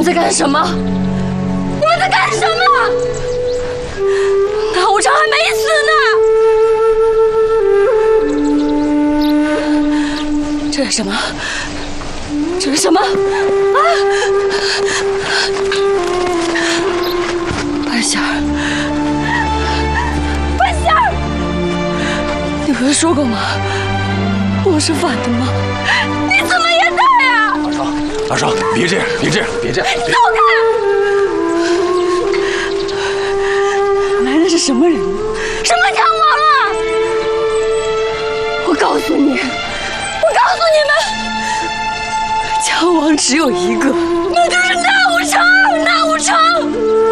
在干什么？你们在干什么？那无常还没死呢！这是什么？这是什么？啊！半仙儿，半仙儿，你不是说过吗？我是反的吗？你怎么也带呀？ 二少，别这样，别这样，别这样！ 走开！来的是什么人？什么强王啊！我告诉你，强王只有一个，那就是那无常，那无常。